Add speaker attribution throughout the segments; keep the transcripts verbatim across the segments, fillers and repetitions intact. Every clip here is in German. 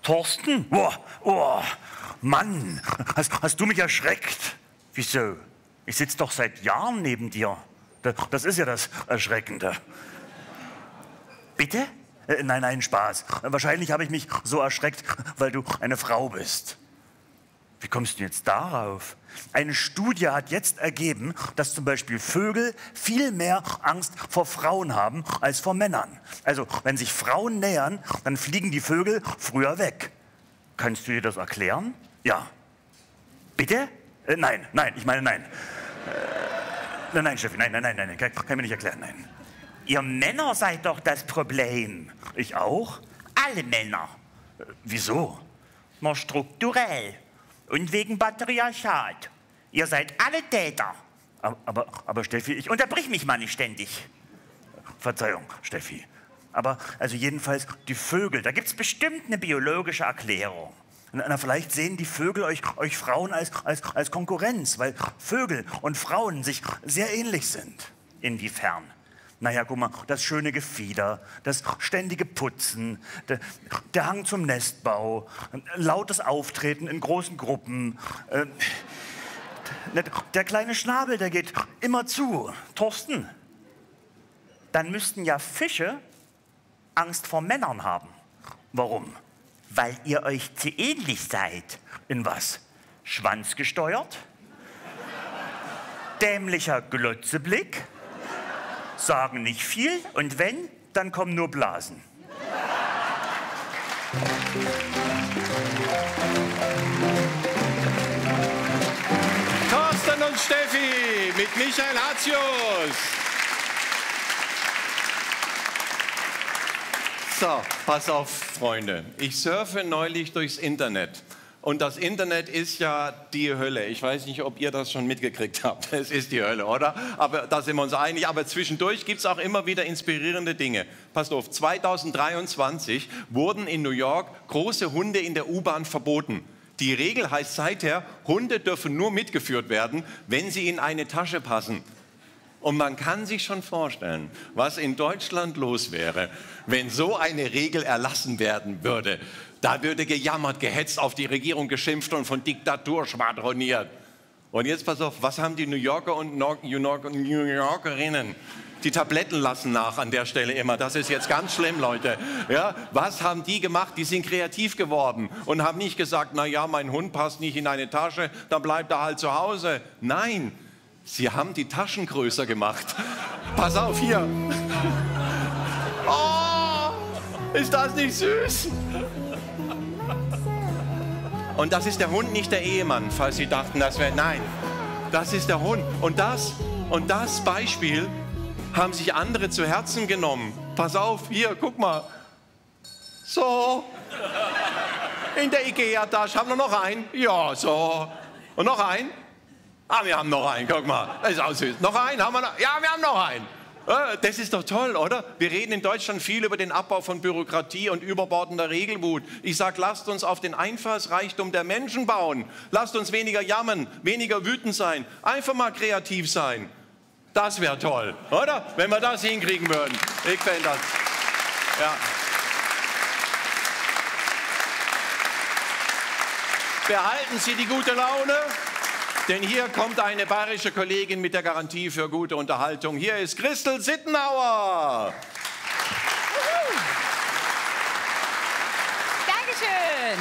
Speaker 1: Thorsten? Oh, oh, Mann, hast, hast du mich erschreckt? Wieso? Ich sitze doch seit Jahren neben dir. Das, das ist ja das Erschreckende. Bitte? Äh, nein, nein, Spaß. Wahrscheinlich habe ich mich so erschreckt, weil du eine Frau bist. Wie kommst du jetzt darauf? Eine Studie hat jetzt ergeben, dass zum Beispiel Vögel viel mehr Angst vor Frauen haben als vor Männern. Also, wenn sich Frauen nähern, dann fliegen die Vögel früher weg. Kannst du dir das erklären? Ja. Bitte? Äh, nein, nein, ich meine nein. Äh, nein, nein, Steffi, nein, nein, nein, nein, kann, kann mir nicht erklären, nein. Ihr Männer seid doch das Problem. Ich auch? Alle Männer. Äh, wieso? Na, strukturell. Und wegen Patriarchat. Ihr seid alle Täter. Aber, aber, aber Steffi, ich unterbrich mich mal nicht ständig. Verzeihung, Steffi. Aber also jedenfalls die Vögel, da gibt es bestimmt eine biologische Erklärung. Na, vielleicht sehen die Vögel euch, euch Frauen als, als, als Konkurrenz, weil Vögel und Frauen sich sehr ähnlich sind. Inwiefern? Naja, guck mal, das schöne Gefieder, das ständige Putzen, der, der Hang zum Nestbau, lautes Auftreten in großen Gruppen. Äh, der kleine Schnabel, der geht immer zu. Thorsten, dann müssten ja Fische Angst vor Männern haben. Warum? Weil ihr euch zu ähnlich seid. In was? Schwanzgesteuert? Dämlicher Glotzeblick? Sagen nicht viel und wenn, dann kommen nur Blasen.
Speaker 2: Thorsten und Steffi mit Michael Hatzius. So, pass auf, Freunde. Ich surfe neulich durchs Internet. Und das Internet ist ja die Hölle. Ich weiß nicht, ob ihr das schon mitgekriegt habt. Es ist die Hölle, oder? Aber da sind wir uns einig. Aber zwischendurch gibt es auch immer wieder inspirierende Dinge. Passt auf, zweitausenddreiundzwanzig wurden in New York große Hunde in der U-Bahn verboten. Die Regel heißt seither, Hunde dürfen nur mitgeführt werden, wenn sie in eine Tasche passen. Und man kann sich schon vorstellen, was in Deutschland los wäre, wenn so eine Regel erlassen werden würde. Da würde gejammert, gehetzt, auf die Regierung geschimpft und von Diktatur schwadroniert. Und jetzt pass auf, was haben die New Yorker und New Yorkerinnen? Die Tabletten lassen nach an der Stelle immer. Das ist jetzt ganz schlimm, Leute. Ja, was haben die gemacht? Die sind kreativ geworden und haben nicht gesagt, na ja, mein Hund passt nicht in eine Tasche, dann bleibt er halt zu Hause. Nein, sie haben die Taschen größer gemacht. Pass auf, hier. Oh, ist das nicht süß? Und das ist der Hund, nicht der Ehemann, falls Sie dachten, das wäre... Nein, das ist der Hund. Und das, und das Beispiel haben sich andere zu Herzen genommen. Pass auf, hier, guck mal. So. In der Ikea-Tasche. Haben wir noch einen? Ja, so. Und noch einen? Ah, wir haben noch einen, guck mal. Das ist auch süß. Noch einen? Haben wir noch? Ja, wir haben noch einen. Das ist doch toll, oder? Wir reden in Deutschland viel über den Abbau von Bürokratie und überbordender Regelwut. Ich sage, lasst uns auf den Einfallsreichtum der Menschen bauen. Lasst uns weniger jammern, weniger wütend sein, einfach mal kreativ sein. Das wäre toll, oder? Wenn wir das hinkriegen würden. Ich fände das. Ja. Behalten Sie die gute Laune. Denn hier kommt eine bayerische Kollegin mit der Garantie für gute Unterhaltung. Hier ist Christel Sittenauer.
Speaker 3: Dankeschön.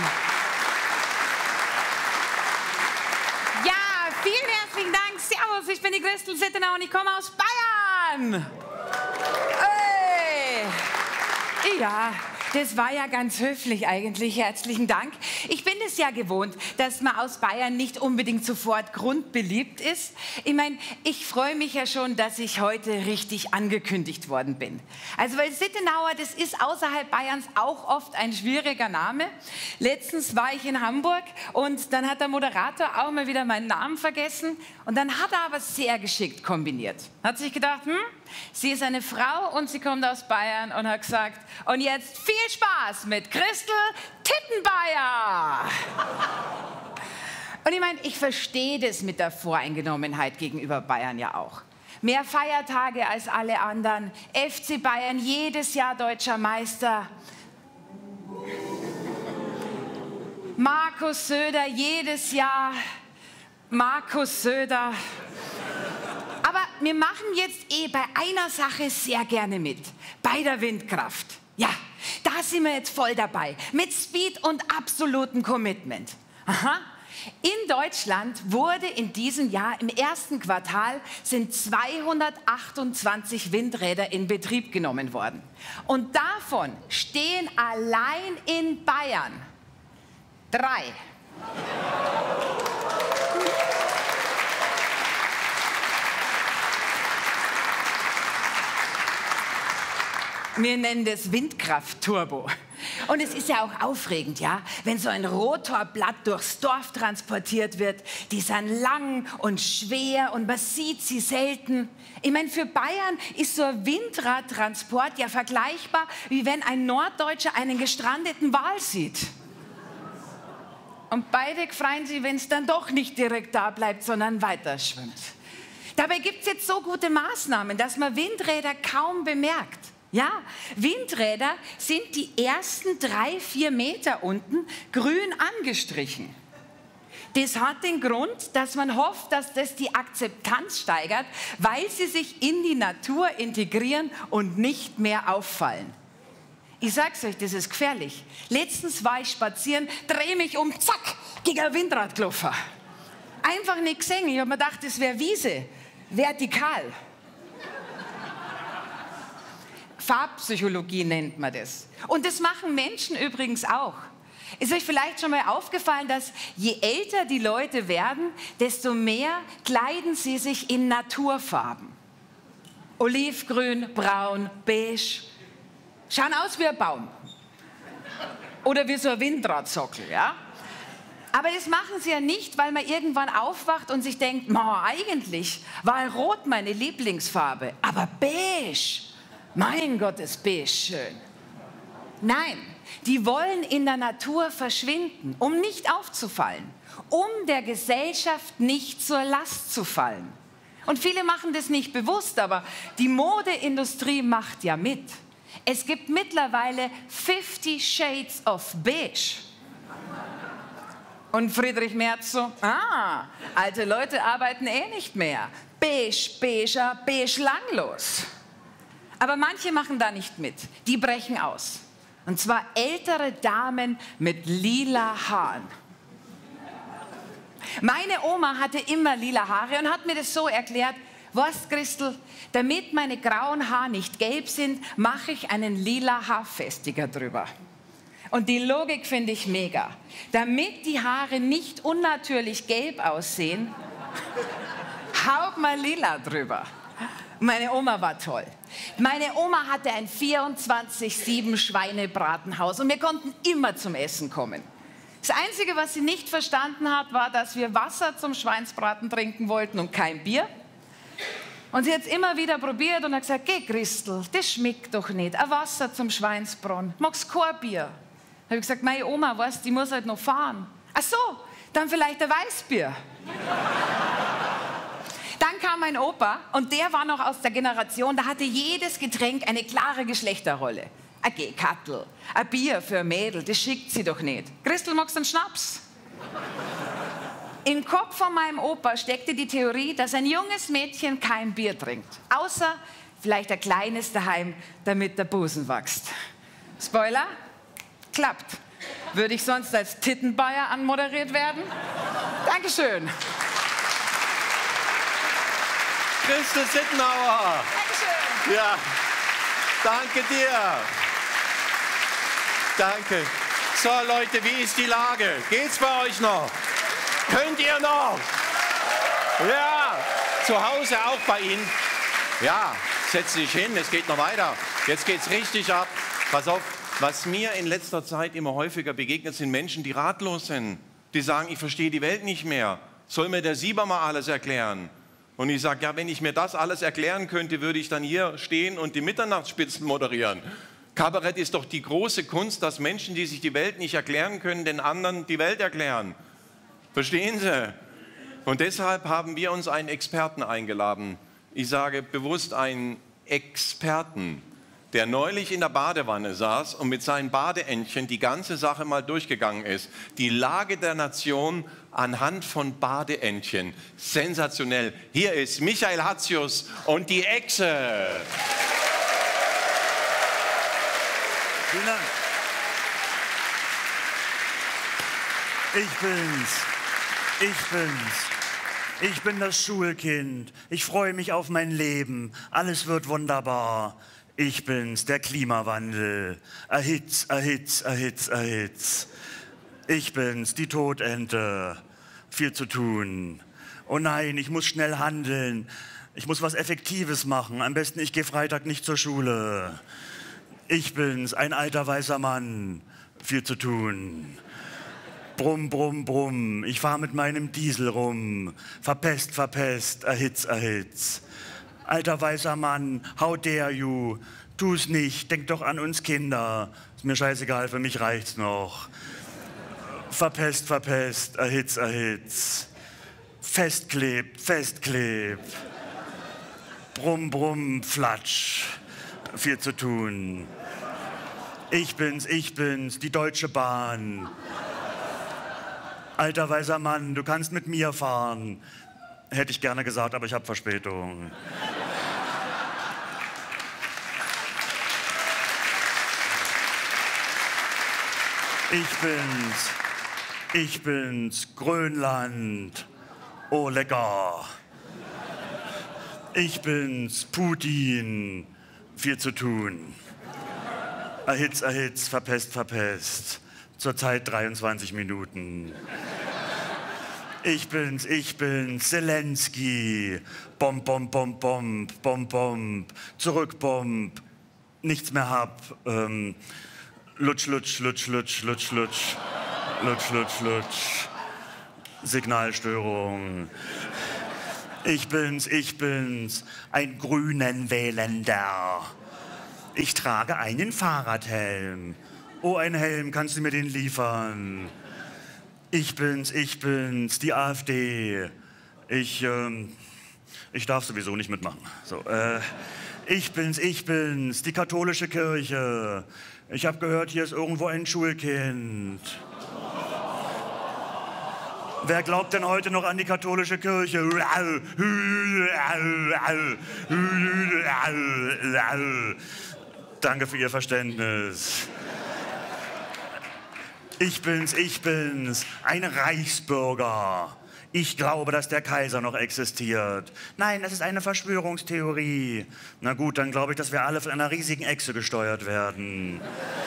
Speaker 3: Ja, vielen herzlichen Dank. Servus, ich bin die Christel Sittenauer und ich komme aus Bayern. Hey. Ja. Das war ja ganz höflich eigentlich. Herzlichen Dank. Ich bin es ja gewohnt, dass man aus Bayern nicht unbedingt sofort grundbeliebt ist. Ich meine, ich freue mich ja schon, dass ich heute richtig angekündigt worden bin. Also weil Sittenauer, das ist außerhalb Bayerns auch oft ein schwieriger Name. Letztens war ich in Hamburg und dann hat der Moderator auch mal wieder meinen Namen vergessen. Und dann hat er aber sehr geschickt kombiniert. Hat sich gedacht, hm, sie ist eine Frau und sie kommt aus Bayern und hat gesagt, und jetzt viel Spaß mit Christel Tittenbayer. Und ich meine, ich verstehe das mit der Voreingenommenheit gegenüber Bayern ja auch. Mehr Feiertage als alle anderen, F C Bayern jedes Jahr deutscher Meister. Markus Söder, jedes Jahr Markus Söder. Aber wir machen jetzt eh bei einer Sache sehr gerne mit, bei der Windkraft. Ja, da sind wir jetzt voll dabei, mit Speed und absolutem Commitment. Aha. In Deutschland wurde in diesem Jahr, im ersten Quartal, sind zweihundertachtundzwanzig Windräder in Betrieb genommen worden. Und davon stehen allein in Bayern drei. Wir nennen das Windkraft-Turbo. Und es ist ja auch aufregend, ja, wenn so ein Rotorblatt durchs Dorf transportiert wird. Die sind lang und schwer und man sieht sie selten. Ich meine, für Bayern ist so ein Windradtransport ja vergleichbar, wie wenn ein Norddeutscher einen gestrandeten Wal sieht. Und beide freuen sich, wenn es dann doch nicht direkt da bleibt, sondern weiter schwimmt. Dabei gibt es jetzt so gute Maßnahmen, dass man Windräder kaum bemerkt. Ja, Windräder sind die ersten drei, vier Meter unten grün angestrichen. Das hat den Grund, dass man hofft, dass das die Akzeptanz steigert, weil sie sich in die Natur integrieren und nicht mehr auffallen. Ich sag's euch, das ist gefährlich. Letztens war ich spazieren, drehe mich um, zack, gegen ein Windrad gelaufen. Einfach nicht gesehen. Ich habe mir gedacht, das wäre Wiese, vertikal. Farbpsychologie nennt man das. Und das machen Menschen übrigens auch. Ist euch vielleicht schon mal aufgefallen, dass je älter die Leute werden, desto mehr kleiden sie sich in Naturfarben. Olivgrün, braun, beige. Schauen aus wie ein Baum. Oder wie so ein Windradsockel, ja? Aber das machen sie ja nicht, weil man irgendwann aufwacht und sich denkt, eigentlich war Rot meine Lieblingsfarbe, aber beige. Mein Gott, ist beige schön. Nein, die wollen in der Natur verschwinden, um nicht aufzufallen, um der Gesellschaft nicht zur Last zu fallen. Und viele machen das nicht bewusst, aber die Modeindustrie macht ja mit. Es gibt mittlerweile fifty Shades of Beige. Und Friedrich Merz so, ah, alte Leute arbeiten eh nicht mehr. Beige, beiger, beige langlos. Aber manche machen da nicht mit. Die brechen aus. Und zwar ältere Damen mit lila Haaren. Meine Oma hatte immer lila Haare und hat mir das so erklärt, weißt Christel, damit meine grauen Haare nicht gelb sind, mache ich einen lila Haarfestiger drüber. Und die Logik finde ich mega. Damit die Haare nicht unnatürlich gelb aussehen, haut mal lila drüber. Meine Oma war toll. Meine Oma hatte ein vierundzwanzig sieben Schweinebratenhaus und wir konnten immer zum Essen kommen. Das Einzige, was sie nicht verstanden hat, war, dass wir Wasser zum Schweinsbraten trinken wollten und kein Bier. Und sie hat es immer wieder probiert und hat gesagt, geh Christel, das schmeckt doch nicht. Ein Wasser zum Schweinsbraten, magst du kein Bier? Da habe ich gesagt, meine Oma, weißt, die muss halt noch fahren. Ach so, dann vielleicht ein Weißbier. Dann kam mein Opa und der war noch aus der Generation, da hatte jedes Getränk eine klare Geschlechterrolle. Ein Gekattel, ein Bier für ein Mädel, das schickt sie doch nicht. Christel, magst du einen Schnaps? Im Kopf von meinem Opa steckte die Theorie, dass ein junges Mädchen kein Bier trinkt. Außer vielleicht ein kleines daheim, damit der Busen wächst. Spoiler, klappt. Würde ich sonst als Tittenbayer anmoderiert werden? Dankeschön.
Speaker 2: Christel Sittenauer.
Speaker 3: Dankeschön.
Speaker 2: Ja, danke dir. Danke. So Leute, wie ist die Lage? Geht's bei euch noch? Könnt ihr noch? Ja, zu Hause auch bei Ihnen? Ja, setz dich hin, es geht noch weiter. Jetzt geht's richtig ab. Pass auf, was mir in letzter Zeit immer häufiger begegnet, sind Menschen, die ratlos sind. Die sagen, ich verstehe die Welt nicht mehr. Soll mir der Sieber mal alles erklären? Und ich sage, ja, wenn ich mir das alles erklären könnte, würde ich dann hier stehen und die Mitternachtsspitzen moderieren. Kabarett ist doch die große Kunst, dass Menschen, die sich die Welt nicht erklären können, den anderen die Welt erklären. Verstehen Sie? Und deshalb haben wir uns einen Experten eingeladen. Ich sage bewusst einen Experten. der neulich in der Badewanne saß und mit seinen Badeentchen die ganze Sache mal durchgegangen ist. Die Lage der Nation anhand von Badeentchen. Sensationell. Hier ist Michael Hatzius und die Echse.
Speaker 1: Vielen Dank. Ich bin's. Ich bin's. Ich bin das Schulkind. Ich freue mich auf mein Leben. Alles wird wunderbar. Ich bin's, der Klimawandel. Erhitz, erhitz, erhitz, erhitz. Ich bin's, die Todente. Viel zu tun. Oh nein, ich muss schnell handeln. Ich muss was Effektives machen. Am besten, ich gehe Freitag nicht zur Schule. Ich bin's, ein alter weißer Mann. Viel zu tun. Brumm, brumm, brumm. Ich fahr mit meinem Diesel rum. Verpest, verpest, erhitz, erhitz. Alter weißer Mann, how dare you? Tu's nicht, denk doch an uns Kinder. Ist mir scheißegal, für mich reicht's noch. Verpest, verpest, erhitz, erhitz. Festklebt, festklebt. Brumm, brumm, flatsch. Viel zu tun. Ich bin's, ich bin's, die Deutsche Bahn. Alter weißer Mann, du kannst mit mir fahren. Hätte ich gerne gesagt, aber ich habe Verspätung. Ich bin's, ich bin's, Grönland, oh lecker. Ich bin's, Putin, viel zu tun. Erhitz, erhitz, verpest, verpest, zurzeit dreiundzwanzig Minuten. Ich bin's, ich bin's, Zelensky, Bomb, Bomb, Bomb, Bomb, Bomb, Bomb, zurück, Bomb, nichts mehr hab, ähm, Lutsch, lutsch, lutsch, lutsch, lutsch, lutsch, lutsch, lutsch, lutsch, Signalstörung. Ich bin's, ich bin's, ein Grünen Wählender. Ich trage einen Fahrradhelm. Oh, ein Helm, kannst du mir den liefern? Ich bin's, ich bin's, die AfD. Ich, ähm, ich darf sowieso nicht mitmachen. So, äh, ich bin's, ich bin's, die katholische Kirche. Ich habe gehört, hier ist irgendwo ein Schulkind. Wer glaubt denn heute noch an die katholische Kirche? Danke für Ihr Verständnis. Ich bin's, ich bin's, ein Reichsbürger. Ich glaube, dass der Kaiser noch existiert. Nein, das ist eine Verschwörungstheorie. Na gut, dann glaube ich, dass wir alle von einer riesigen Echse gesteuert werden.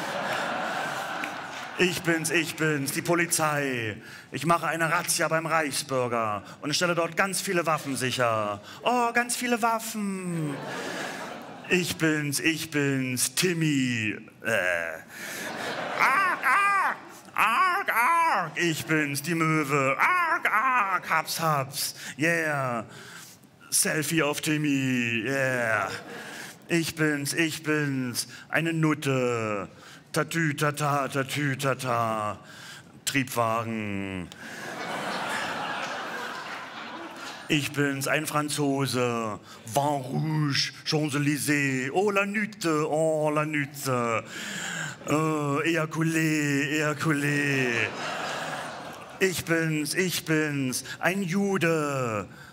Speaker 1: Ich bin's, ich bin's, die Polizei. Ich mache eine Razzia beim Reichsbürger und stelle dort ganz viele Waffen sicher. Oh, ganz viele Waffen. Ich bin's, ich bin's, Timmy. Äh. Arg, arg, arg, arg. Ich bin's, die Möwe. Arg, arg, haps, haps. Yeah. Selfie auf Timmy. Yeah. Ich bin's, ich bin's, eine Nutte. Tatü, tata, tatü, tata. Triebwagen. Ich bin's, ein Franzose. Vin Rouge, Champs-Élysées. Oh, la Nutte, oh, la Nutte. Oh, ejaculé, ejaculé. Ich bin's, ich bin's, ein Jude.